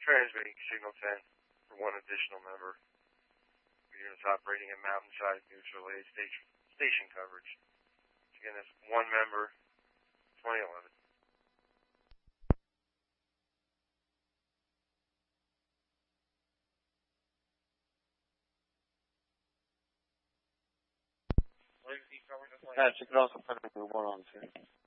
transmitting signal 10 for one additional member. Units operating at Mountainside Neutral Aid station coverage. Again, that's one member, 2011. Patrick, also put a 1 on 2.